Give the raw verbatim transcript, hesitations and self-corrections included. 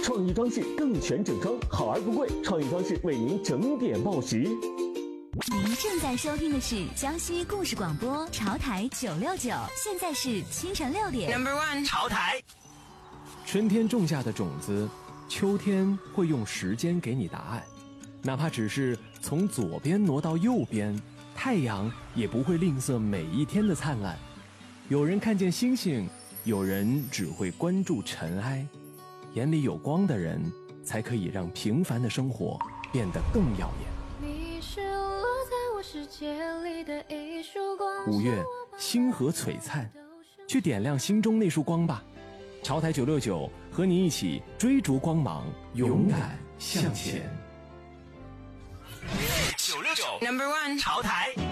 创意装饰更全整装，好而不贵。创意装饰为您整点报时。 您正在收听的是江西故事广播潮台九六九，现在是清晨六点。 Number one， 潮台。 春天种下的种子，秋天会用时间给你答案。哪怕只是从左边挪到右边，太阳也不会吝啬每一天的灿烂。有人看见星星，有人只会关注尘埃。眼里有光的人，才可以让平凡的生活变得更耀眼。 你是落在我世界里的一束光。 五月，星河璀璨，去点亮心中那束光吧。潮台九六九和你一起追逐光芒，勇敢向前。 九六九 Number one， 潮台。